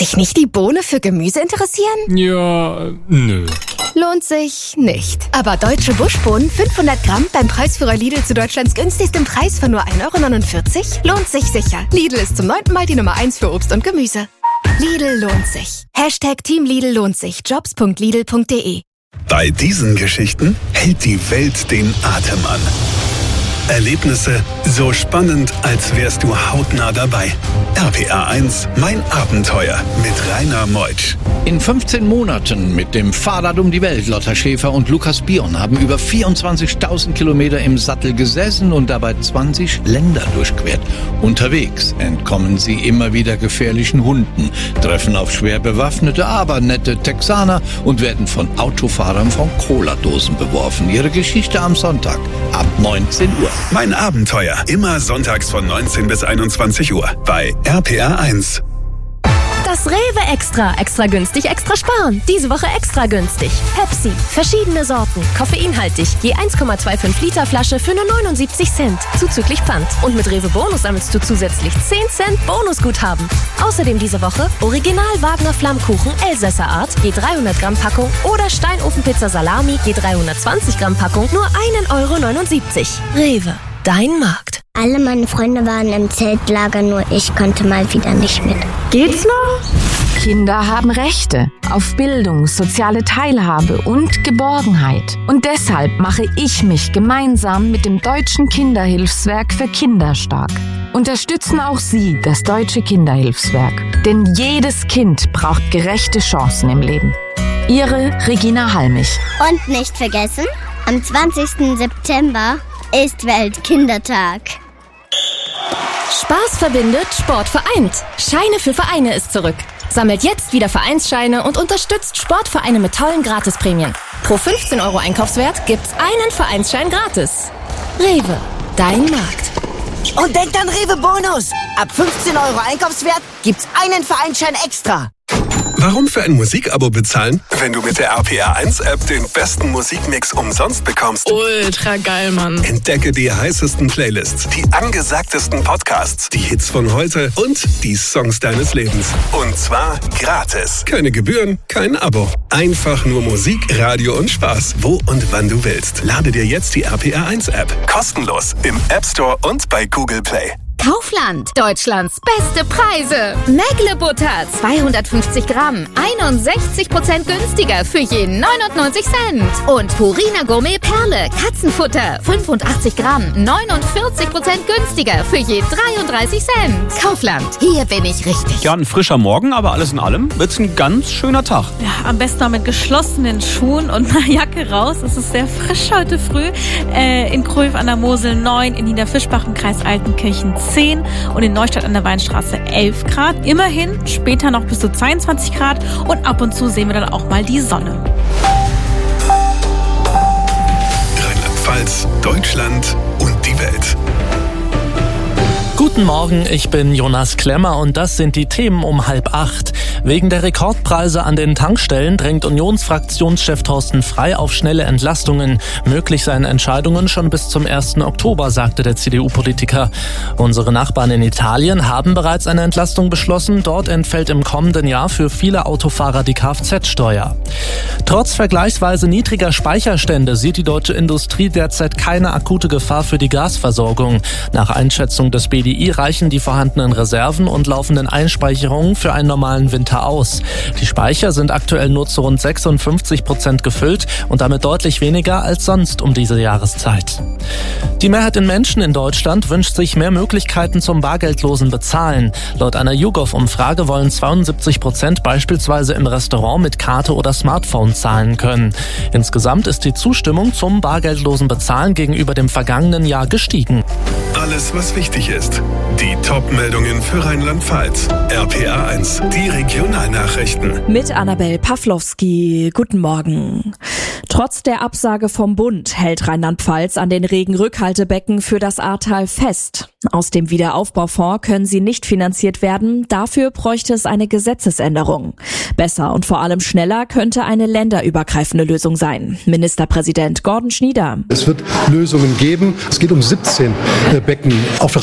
Dich nicht die Bohne für Gemüse interessieren? Ja, nö. Lohnt sich nicht. Aber deutsche Buschbohnen 500 Gramm beim Preisführer Lidl zu Deutschlands günstigstem Preis von nur 1,49 € lohnt sich sicher. Lidl ist zum 9. Mal die Nummer 1 für Obst und Gemüse. Lidl lohnt sich. #Team Lidl lohnt sich. Jobs.lidl.de. Bei diesen Geschichten hält die Welt den Atem an. Erlebnisse so spannend, als wärst du hautnah dabei. RPA 1, mein Abenteuer mit Rainer Meutsch. In 15 Monaten mit dem Fahrrad um die Welt. Lotta Schäfer und Lukas Bion haben über 24.000 Kilometer im Sattel gesessen und dabei 20 Länder durchquert. Unterwegs entkommen sie immer wieder gefährlichen Hunden, treffen auf schwer bewaffnete, aber nette Texaner und werden von Autofahrern von Cola-Dosen beworfen. Ihre Geschichte am Sonntag ab 19 Uhr. Mein Abenteuer, immer sonntags von 19 bis 21 Uhr bei RPA 1. Das Rewe Extra. Extra günstig, extra sparen. Diese Woche extra günstig. Pepsi. Verschiedene Sorten. Koffeinhaltig. Je 1,25 Liter Flasche für nur 79 Cent. Zuzüglich Pfand. Und mit Rewe Bonus sammelst du zusätzlich 10 Cent Bonusguthaben. Außerdem diese Woche Original Wagner Flammkuchen Elsässer Art. Je 300 Gramm Packung. Oder Steinofenpizza Salami. Je 320 Gramm Packung. Nur 1,79 €. Rewe. Dein Markt. Alle meine Freunde waren im Zeltlager, nur ich konnte mal wieder nicht mit. Geht's noch? Kinder haben Rechte auf Bildung, soziale Teilhabe und Geborgenheit. Und deshalb mache ich mich gemeinsam mit dem Deutschen Kinderhilfswerk für Kinder stark. Unterstützen auch Sie das Deutsche Kinderhilfswerk. Denn jedes Kind braucht gerechte Chancen im Leben. Ihre Regina Halmich. Und nicht vergessen, am 20. September ist Weltkindertag. Spaß verbindet, Sport vereint. Scheine für Vereine ist zurück. Sammelt jetzt wieder Vereinsscheine und unterstützt Sportvereine mit tollen Gratisprämien. Pro 15 € Einkaufswert gibt's einen Vereinsschein gratis. Rewe, dein Markt. Und denkt an Rewe Bonus. Ab 15 € Einkaufswert gibt's einen Vereinsschein extra. Warum für ein Musikabo bezahlen, wenn du mit der RPA 1 App den besten Musikmix umsonst bekommst? Ultra geil, Mann. Entdecke die heißesten Playlists, die angesagtesten Podcasts, die Hits von heute und die Songs deines Lebens. Und zwar gratis. Keine Gebühren, kein Abo. Einfach nur Musik, Radio und Spaß. Wo und wann du willst. Lade dir jetzt die RPA 1 App. Kostenlos im App Store und bei Google Play. Kaufland. Deutschlands beste Preise. Mägle-Butter 250 Gramm. 61% günstiger für je 99 Cent. Und Purina Gourmet Perle. Katzenfutter. 85 Gramm. 49% günstiger für je 33 Cent. Kaufland. Hier bin ich richtig. Ja, ein frischer Morgen, aber alles in allem wird's ein ganz schöner Tag. Ja, am besten noch mit geschlossenen Schuhen und einer Jacke raus. Es ist sehr frisch heute früh. In Kröv an der Mosel 9, in Niederfischbach im Kreis Altenkirchen 10 und in Neustadt an der Weinstraße 11 Grad. Immerhin später noch bis zu 22 Grad und ab und zu sehen wir dann auch mal die Sonne. Rheinland-Pfalz, Deutschland und die Welt. Guten Morgen, ich bin Jonas Klemmer und das sind die Themen um 7:30. Wegen der Rekordpreise an den Tankstellen drängt Unionsfraktionschef Thorsten Frey auf schnelle Entlastungen. Möglich seien Entscheidungen schon bis zum 1. Oktober, sagte der CDU-Politiker. Unsere Nachbarn in Italien haben bereits eine Entlastung beschlossen. Dort entfällt im kommenden Jahr für viele Autofahrer die Kfz-Steuer. Trotz vergleichsweise niedriger Speicherstände sieht die deutsche Industrie derzeit keine akute Gefahr für die Gasversorgung. Nach Einschätzung des BDI reichen die vorhandenen Reserven und laufenden Einspeicherungen für einen normalen Winter aus. Die Speicher sind aktuell nur zu rund 56% gefüllt und damit deutlich weniger als sonst um diese Jahreszeit. Die Mehrheit der Menschen in Deutschland wünscht sich mehr Möglichkeiten zum bargeldlosen Bezahlen. Laut einer YouGov-Umfrage wollen 72% beispielsweise im Restaurant mit Karte oder Smartphone zahlen können. Insgesamt ist die Zustimmung zum bargeldlosen Bezahlen gegenüber dem vergangenen Jahr gestiegen. Alles, was wichtig ist. Die Top-Meldungen für Rheinland-Pfalz. RPA 1, die Regionalnachrichten. Mit Annabel Pawlowski. Guten Morgen. Trotz der Absage vom Bund hält Rheinland-Pfalz an den Regenrückhaltebecken für das Ahrtal fest. Aus dem Wiederaufbaufonds können sie nicht finanziert werden. Dafür bräuchte es eine Gesetzesänderung. Besser und vor allem schneller könnte eine länderübergreifende Lösung sein. Ministerpräsident Gordon Schnieder. Es wird Lösungen geben. Es geht um 17 Becken auf der Rheinland-Pfälzischen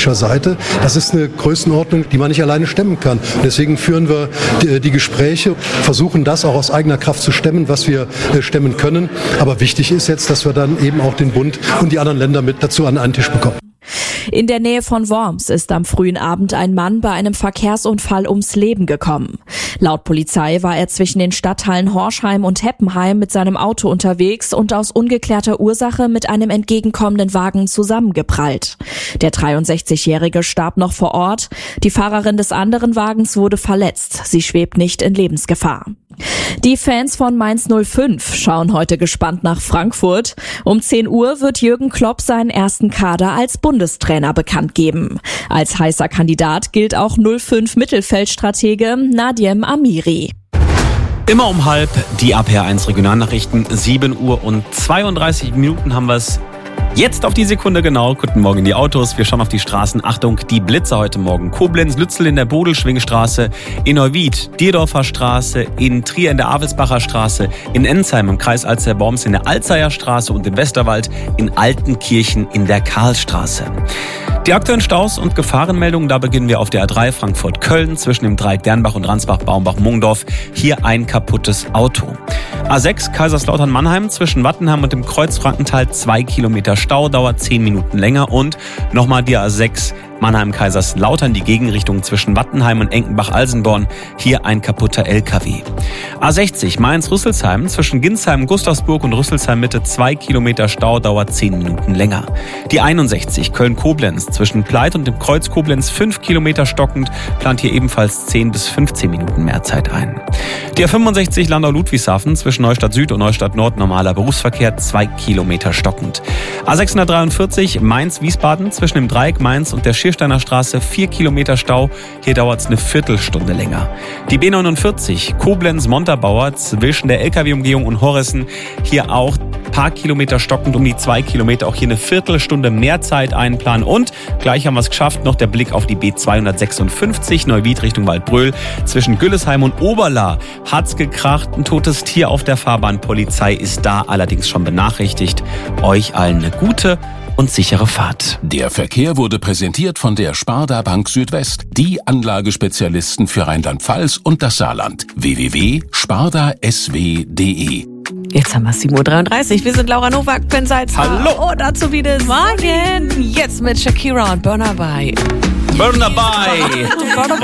politischer Seite. Das ist eine Größenordnung, die man nicht alleine stemmen kann. Deswegen führen wir die Gespräche, versuchen das auch aus eigener Kraft zu stemmen, was wir stemmen können. Aber wichtig ist jetzt, dass wir dann eben auch den Bund und die anderen Länder mit dazu an einen Tisch bekommen. In der Nähe von Worms ist am frühen Abend ein Mann bei einem Verkehrsunfall ums Leben gekommen. Laut Polizei war er zwischen den Stadtteilen Horschheim und Heppenheim mit seinem Auto unterwegs und aus ungeklärter Ursache mit einem entgegenkommenden Wagen zusammengeprallt. Der 63-Jährige starb noch vor Ort. Die Fahrerin des anderen Wagens wurde verletzt. Sie schwebt nicht in Lebensgefahr. Die Fans von Mainz 05 schauen heute gespannt nach Frankfurt. Um 10 Uhr wird Jürgen Klopp seinen ersten Kader als Bundestrainer bekannt geben. Als heißer Kandidat gilt auch 05 Mittelfeldstratege Nadiem Amiri. Immer um halb die APR1 Regionalnachrichten. 7 Uhr und 32 Minuten haben wir es. Jetzt auf die Sekunde genau. Guten Morgen in die Autos. Wir schauen auf die Straßen. Achtung, die Blitzer heute Morgen. Koblenz, Lützel in der Bodelschwingstraße, in Neuwied, Dierdorfer Straße, in Trier in der Avelsbacher Straße, in Ensheim im Kreis Alzey-Worms in der Alzeyer Straße und im Westerwald in Altenkirchen in der Karlstraße. Die aktuellen Staus und Gefahrenmeldungen, da beginnen wir auf der A3 Frankfurt-Köln zwischen dem Dreieck Dernbach und Ransbach-Baumbach-Mungdorf. Hier ein kaputtes Auto. A6 Kaiserslautern-Mannheim zwischen Wattenheim und dem Kreuz Frankenthal 2 Kilometer Stau, dauert 10 Minuten länger. Und nochmal die A6 Mannheim-Kaiserslautern, die Gegenrichtung zwischen Wattenheim und Enkenbach-Alsenborn. Hier ein kaputter LKW. A60 Mainz-Rüsselsheim zwischen Ginsheim, Gustavsburg und Rüsselsheim-Mitte 2 Kilometer Stau, dauert 10 Minuten länger. Die 61 Köln-Koblenz zwischen Pleit und dem Kreuz Koblenz 5 Kilometer stockend, plant hier ebenfalls 10 bis 15 Minuten mehr Zeit ein. Die A65 Landau-Ludwigshafen zwischen Neustadt Süd und Neustadt Nord normaler Berufsverkehr 2 Kilometer stockend. A643 Mainz-Wiesbaden zwischen dem Dreieck Mainz und der Schiersteiner Straße 4 Kilometer Stau. Hier dauert es eine Viertelstunde länger. Die B49 Koblenz-Montabaur zwischen der LKW-Umgehung und Horressen. Hier auch paar Kilometer stockend um die 2 Kilometer. Auch hier eine Viertelstunde mehr Zeit einplanen. Und gleich haben wir es geschafft. Noch der Blick auf die B256 Neuwied Richtung Waldbröl. Zwischen Güllesheim und Oberla hat's gekracht. Ein totes Tier auf der Fahrbahn. Polizei ist da allerdings schon benachrichtigt. Euch allen eine gute und sichere Fahrt. Der Verkehr wurde präsentiert von der Sparda Bank Südwest, die Anlagespezialisten für Rheinland-Pfalz und das Saarland. www.spardasw.de. Jetzt haben wir 7.33 Uhr. Wir sind Laura Nowak, Ben Salz. Hallo. Und dazu wieder Morgen. Jetzt mit Shakira und Burna Boy. Burna Boy.